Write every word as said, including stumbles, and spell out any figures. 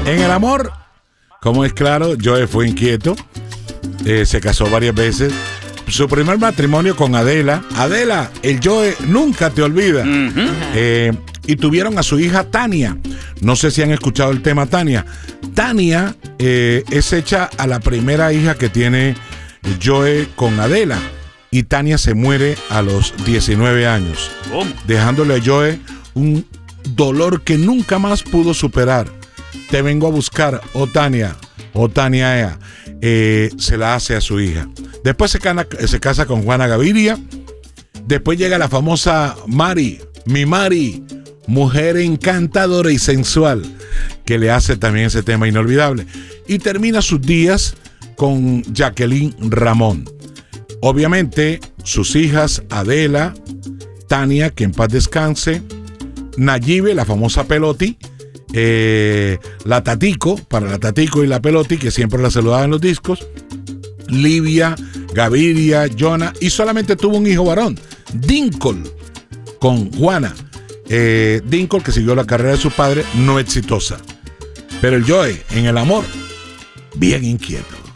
En el amor, como es claro, Joe fue inquieto, eh, se casó varias veces. Su primer matrimonio con Adela, Adela, el Joe nunca te olvida. Uh-huh. eh, y tuvieron a su hija Tania. No sé si han escuchado el tema Tania. Tania eh, es hecha a la primera hija que tiene Joe con Adela. Y Tania se muere a los diecinueve años, oh. dejándole a Joe un dolor que nunca más pudo superar. Te vengo a buscar, oh Tania, oh Tania Ea. Eh, se la hace a su hija. Después se, cana, se casa con Juana Gaviria. Después llega la famosa Mari, mi Mari, mujer encantadora y sensual, que le hace también ese tema inolvidable. Y termina sus días con Jacqueline Ramón. Obviamente, sus hijas Adela, Tania, que en paz descanse, Nayibe, la famosa Peloti, eh, la Tatico, para la Tatico y la Peloti, que siempre la saludaban en los discos, Livia, Gaviria, Jonah, y solamente tuvo un hijo varón, Dinkle, con Juana. Eh, Dinkle, que siguió la carrera de su padre, no exitosa. Pero el Joe, en el amor, bien inquieto.